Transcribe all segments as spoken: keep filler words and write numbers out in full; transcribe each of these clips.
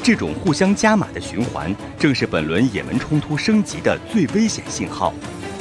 这种互相加码的循环，正是本轮也门冲突升级的最危险信号。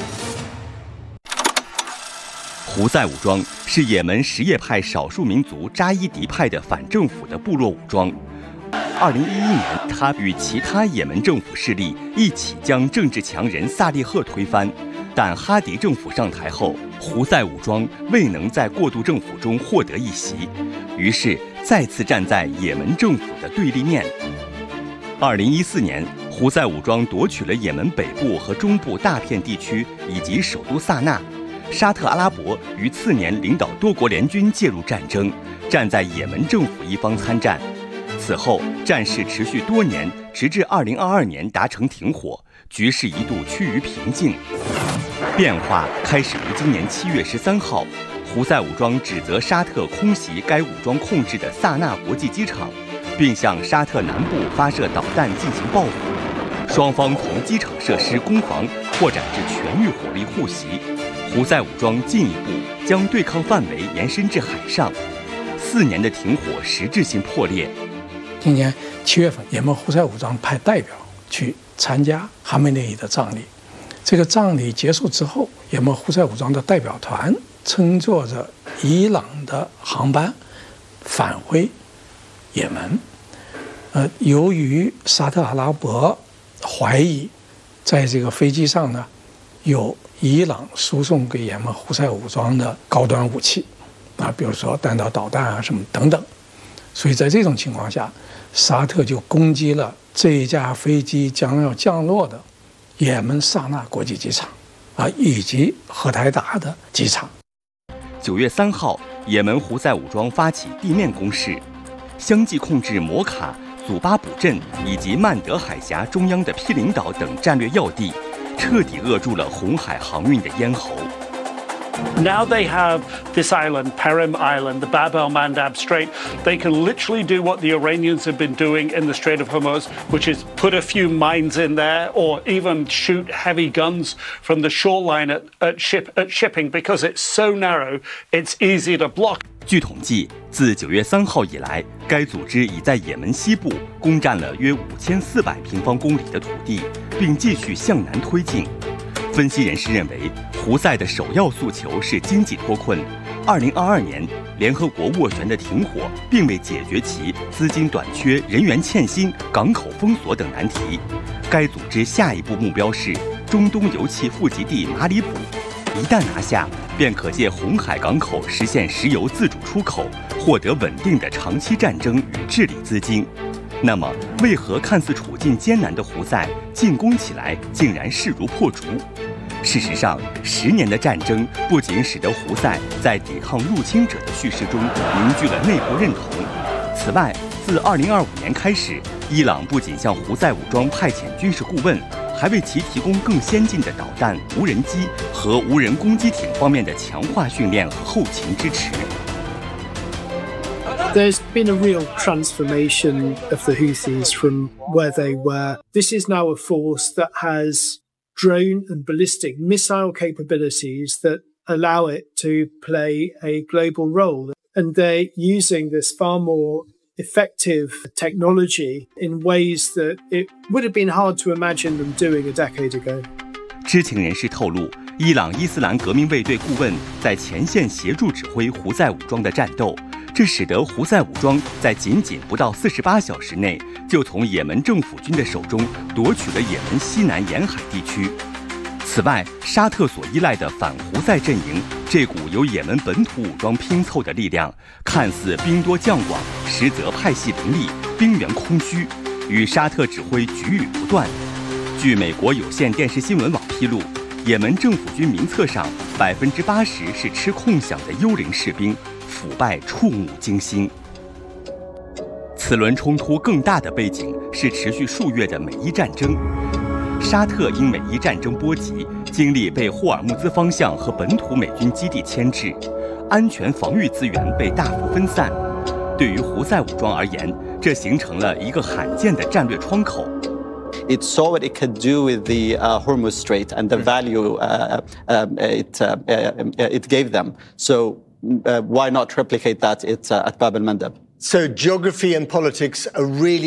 胡塞武装是也门什叶派少数民族扎伊迪派的反政府的部落武装。二零一一年，他与其他也门政府势力一起将政治强人萨利赫推翻，但哈迪政府上台后，胡塞武装未能在过渡政府中获得一席，于是再次站在也门政府的对立面。二零一四年，胡塞武装夺取了也门北部和中部大片地区以及首都萨那。沙特阿拉伯于次年领导多国联军介入战争，站在也门政府一方参战。此后，战事持续多年，直至二零二二年达成停火，局势一度趋于平静。变化开始于今年七月十三号，胡塞武装指责沙特空袭该武装控制的萨那国际机场，并向沙特南部发射导弹进行报复。双方从机场设施攻防扩展至全域火力互袭。胡塞武装进一步将对抗范围延伸至海上，四年的停火实质性破裂。 今年七月份，也门胡塞武装派代表去参加哈梅内伊的葬礼。这个葬礼结束之后，也门胡塞武装的代表团乘坐着伊朗的航班返回也门。呃，由于沙特阿拉伯怀疑在这个飞机上呢有伊朗输送给也门胡塞武装的高端武器啊，比如说弹道导弹啊什么等等，所以在这种情况下，沙特就攻击了这一架飞机将要降落的也门萨那国际机场啊，以及荷台达的机场。 九月三号，也门胡塞武装发起地面攻势，相继控制摩卡、祖巴卜镇以及曼德海峡中央的毗邻岛等战略要地，彻底扼住了红海航运的咽喉。 Now they have this island, Perim Island, the Bab el-Mandab Strait. They can literally do what the Iranians have been doing in the Strait of Hormuz, which is put a few mines in there or even shoot heavy guns from the shoreline at, at, ship, at shipping because it's so narrow, it's easy to block. 据统计，自九月三号以来，该组织已在也门西部攻占了约五千四百平方公里的土地，并继续向南推进。分析人士认为，胡塞的首要诉求是经济脱困。二零二二年，联合国斡旋的停火并未解决其资金短缺、人员欠薪、港口封锁等难题。该组织下一步目标是中东油气富集地马里卜，一旦拿下，便可借红海港口实现石油自主出口，获得稳定的长期战争与治理资金。那么，为何看似处境艰难的胡塞进攻起来竟然势如破竹？事实上，十年的战争不仅使得胡塞在抵抗入侵者的叙事中凝聚了内部认同。此外，自二零二五年开始，伊朗不仅向胡塞武装派遣军事顾问，还为其提供更先进的导弹、无人机和无人攻击艇方面的强化训练和后勤支持。 There's been a real transformation of the Houthis from where they were. This is now a force that has drone and ballistic missile capabilities that allow it to play a global role. And they're using this far more effective technology in ways that it would have been hard to imagine them doing a decade ago. 知情人士透露，伊朗伊斯兰革命卫队顾问在前线协助指挥胡塞武装的战斗。这使得胡塞武装在仅仅不到四十八小时内，就从也门政府军的手中夺取了也门西南沿海地区。此外，沙特所依赖的反胡塞阵营，这股由也门本土武装拼凑的力量，看似兵多将广，实则派系林立，兵源空虚，与沙特指挥局域不断。据美国有线电视新闻网披露，也门政府军名册上百分之八十是吃空饷的幽灵士兵。腐败触目惊心。此轮冲突更大的背景是持续数月的美伊战争。沙特因美伊战争波及，经历被霍尔木兹方向和本土美军基地牵制，安全防御资源被大幅分散。对于胡塞武装而言，这形成了一个罕见的战略窗口。 It saw what it could do with the uh, Hormuz Strait and the value uh, uh, it, uh, uh, it gave them. So Uh, why not replicate that at, uh, at Bab el-Mandab? So geography and politics are really